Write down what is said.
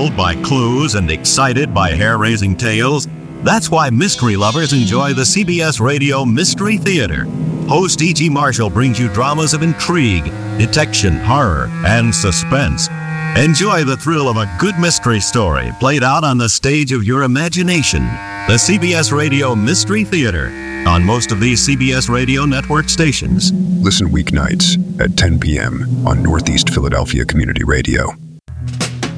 thrilled by clues and excited by hair-raising tales? That's why mystery lovers enjoy the CBS Radio Mystery Theater. Host E.G. Marshall brings you dramas of intrigue, detection, horror, and suspense. Enjoy the thrill of a good mystery story played out on the stage of your imagination. The CBS Radio Mystery Theater on most of these CBS Radio Network stations. Listen weeknights at 10 p.m. on Northeast Philadelphia Community Radio.